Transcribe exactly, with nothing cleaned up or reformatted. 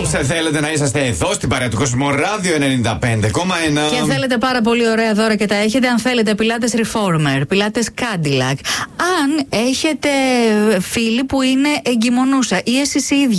θέλετε να είσαστε εδώ στην παρέα του Κοσμοράδιο ενενήντα πέντε κόμμα ένα. Και αν θέλετε πάρα πολύ ωραία δώρα και τα έχετε, αν θέλετε πιλάτες Reformer, πιλάτες Cadillac, αν έχετε φίλοι που είναι εγκυμονούσα ή εσείς οι ίδιοι